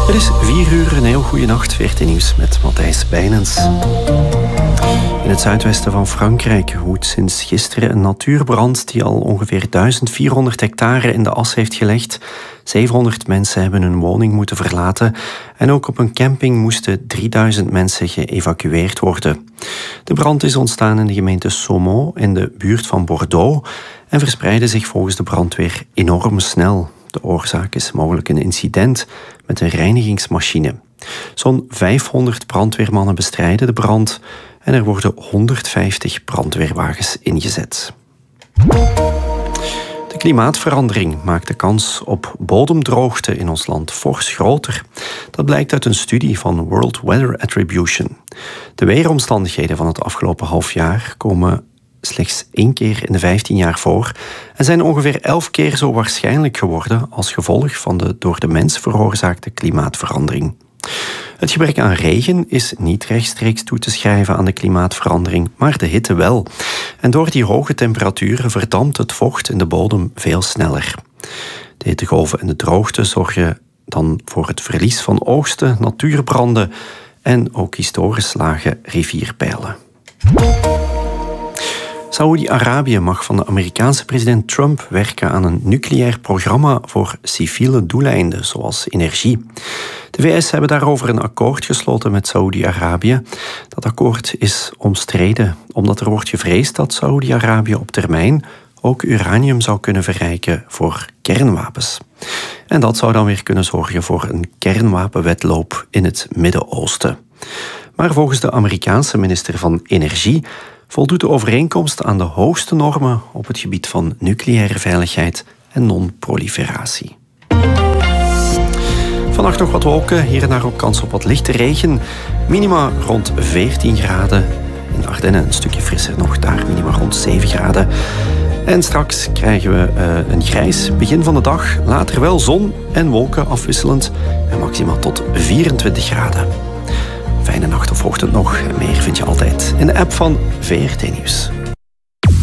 Het is 4 uur, een heel goede nacht. VRT Nieuws met Matthijs Bijnens. In het zuidwesten van Frankrijk woedt sinds gisteren een natuurbrand die al ongeveer 1400 hectare in de as heeft gelegd. 700 mensen hebben hun woning moeten verlaten en ook op een camping moesten 3000 mensen geëvacueerd worden. De brand is ontstaan in de gemeente Saumont in de buurt van Bordeaux en verspreidde zich volgens de brandweer enorm snel. De oorzaak is mogelijk een incident met een reinigingsmachine. Zo'n 500 brandweermannen bestrijden de brand en er worden 150 brandweerwagens ingezet. De klimaatverandering maakt de kans op bodemdroogte in ons land fors groter. Dat blijkt uit een studie van World Weather Attribution. De weeromstandigheden van het afgelopen halfjaar komen slechts 1 keer in de 15 jaar voor en zijn ongeveer 11 keer zo waarschijnlijk geworden als gevolg van de door de mens veroorzaakte klimaatverandering. Het gebrek aan regen is niet rechtstreeks toe te schrijven aan de klimaatverandering, maar de hitte wel. En door die hoge temperaturen verdampt het vocht in de bodem veel sneller. De hittegolven en de droogte zorgen dan voor het verlies van oogsten, natuurbranden en ook historisch lage rivierpeilen. Saoedi-Arabië mag van de Amerikaanse president Trump werken aan een nucleair programma voor civiele doeleinden, zoals energie. De VS hebben daarover een akkoord gesloten met Saoedi-Arabië. Dat akkoord is omstreden, omdat er wordt gevreesd dat Saoedi-Arabië op termijn ook uranium zou kunnen verrijken voor kernwapens. En dat zou dan weer kunnen zorgen voor een kernwapenwedloop in het Midden-Oosten. Maar volgens de Amerikaanse minister van Energie voldoet de overeenkomst aan de hoogste normen op het gebied van nucleaire veiligheid en non-proliferatie. Vannacht nog wat wolken, hier en daar ook kans op wat lichte regen. Minima rond 14 graden. In de Ardennen een stukje frisser nog, daar minima rond 7 graden. En straks krijgen we een grijs begin van de dag. Later wel zon en wolken afwisselend. En maximaal tot 24 graden. Fijne nacht of ochtend nog. En meer vind je altijd in de app van VRT Nieuws.